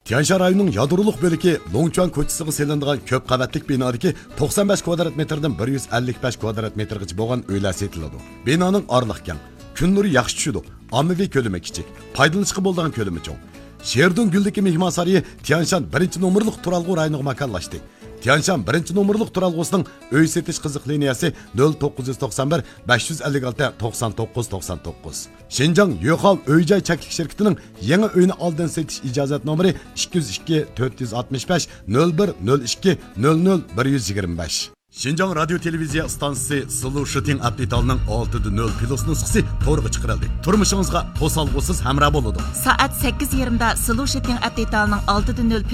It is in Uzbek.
Tianshan rayonining yadroliq bo'ligi Longchuan ko'chasiga selinadigan ko'p qavatlik binodagi 95 kvadrat metrdan 155 kvadrat metrgacha bo'lgan uylar setiladi. Binoning orliq keng, kun nuri yaxshi tushadi. Ommaviy ko'lami kichik, foydalanishga bo'ladigan ko'lami cho'ng. Sherdun Guldagi mehmon saroyi Tianshan 1-nomerlik turalg'u rayoniga makonlashdi. Tianshan 1-nomerlik turalg'usining uy setish qiziq liniyasi 0991 556 99 99. Şinjan Yo'qol uy-joy chaklik shirkatining yangi uyni oldin setish ijozat nomeri 202 465 01 02 00 125. Şinjan radyo televiziya stansiyasi Solution Update'ning 6.0 plus nusxasi to'g'ri chiqarildi. Turmushingizga to'solg'usiz hamroh bo'ladi. Soat 8:20 da Solution Update'ning 6.0